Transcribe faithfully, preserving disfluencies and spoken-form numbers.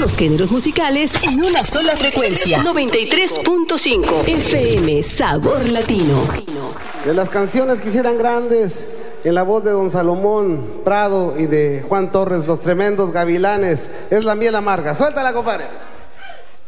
los géneros musicales en una sola frecuencia. noventa y tres punto cinco F M Sabor Latino. De las canciones que hicieran grandes, en la voz de don Salomón Prado y de Juan Torres, los tremendos Gavilanes, es La Miel Amarga. Suéltala, compadre.